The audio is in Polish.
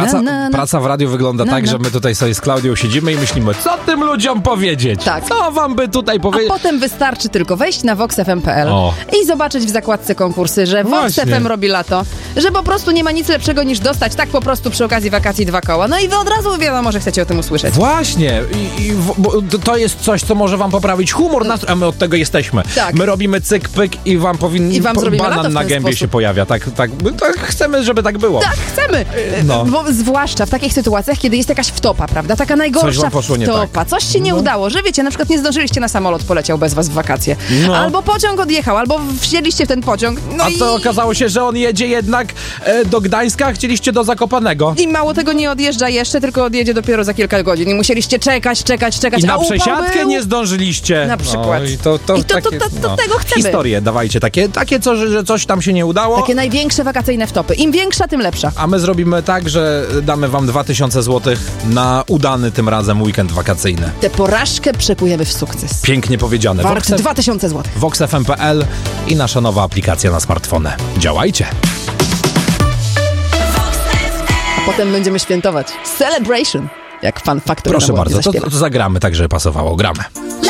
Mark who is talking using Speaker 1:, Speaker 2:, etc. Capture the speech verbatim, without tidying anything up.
Speaker 1: Praca,
Speaker 2: na, na, na.
Speaker 1: praca w radiu wygląda
Speaker 2: Na,
Speaker 1: tak,
Speaker 2: na.
Speaker 1: że my tutaj sobie z Klaudią siedzimy i myślimy, co tym ludziom powiedzieć?
Speaker 2: Tak.
Speaker 1: Co wam by tutaj
Speaker 2: A
Speaker 1: powiedzieć?
Speaker 2: potem wystarczy tylko wejść na vox f m kropka p l
Speaker 1: O.
Speaker 2: i zobaczyć w zakładce konkursy, że Vox
Speaker 1: Właśnie.
Speaker 2: F M robi lato, że po prostu nie ma nic lepszego niż dostać tak po prostu przy okazji wakacji dwa koła. No i wy od razu wiadomo, że chcecie o tym usłyszeć.
Speaker 1: Właśnie, I, i, w- bo to jest coś, co może wam poprawić humor, nastrój, a my od tego jesteśmy.
Speaker 2: Tak.
Speaker 1: My robimy cyk, pyk i wam powinien
Speaker 2: I wam
Speaker 1: po-
Speaker 2: zrobimy lato
Speaker 1: banan
Speaker 2: w
Speaker 1: na
Speaker 2: ten
Speaker 1: gębie
Speaker 2: sposób.
Speaker 1: się pojawia. Tak, tak, my tak chcemy, żeby tak było.
Speaker 2: Tak, chcemy.
Speaker 1: No.
Speaker 2: Bo zwłaszcza w takich sytuacjach, kiedy jest jakaś wtopa, prawda? Taka najgorsza
Speaker 1: Coś wam poszło nie
Speaker 2: wtopa.
Speaker 1: tak.
Speaker 2: Coś się nie udało, że wiecie, na przykład nie zdążyliście na samolot, poleciał bez was w wakacje.
Speaker 1: No.
Speaker 2: Albo pociąg odjechał, albo wsiedliście w ten pociąg. No
Speaker 1: A
Speaker 2: i...
Speaker 1: to okazało się, że on jedzie jednak e, do Gdańska, a chcieliście do Zakopanego.
Speaker 2: I mało tego, nie odjeżdża jeszcze, tylko odjedzie dopiero za kilka godzin. I musieliście czekać, czekać, czekać.
Speaker 1: I na
Speaker 2: a upał
Speaker 1: przesiadkę
Speaker 2: był.
Speaker 1: nie zdążyliście.
Speaker 2: Na przykład.
Speaker 1: No, i to, to,
Speaker 2: I to- to-
Speaker 1: takie,
Speaker 2: to- to tego chcemy.
Speaker 1: Historie dawajcie, takie, takie co, że, że coś tam się nie udało.
Speaker 2: Takie największe wakacyjne wtopy. Im większa, tym lepsza.
Speaker 1: A my zrobimy tak, że damy wam dwa tysiące złotych na udany tym razem weekend wakacyjny.
Speaker 2: Tę porażkę przekujemy w sukces.
Speaker 1: Pięknie powiedziane.
Speaker 2: Wart
Speaker 1: Vox F-
Speaker 2: dwa tysiące złotych.
Speaker 1: vox f m kropka p l i nasza nowa aplikacja na smartfony. Działajcie.
Speaker 2: A potem będziemy świętować. Celebration. Jak Fun Factory
Speaker 1: Proszę
Speaker 2: na Łodzi
Speaker 1: bardzo, to,
Speaker 2: zaśpiewa.
Speaker 1: to zagramy tak, żeby pasowało. Gramy.